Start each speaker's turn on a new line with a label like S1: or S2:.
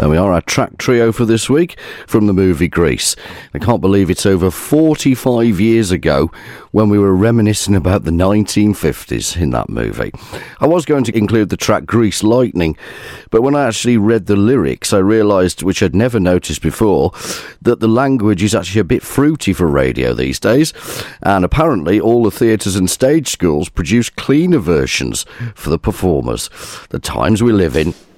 S1: There we are, our track trio for this week from the movie Grease. I can't believe it's over 45 years ago when we were reminiscing about the 1950s in that movie. I was going to include the track Grease Lightning, but when I actually read the lyrics, I realised, which I'd never noticed before, that the language is actually a bit fruity for radio these days, and apparently all the theatres and stage schools produce cleaner versions for the performers. The times we live in.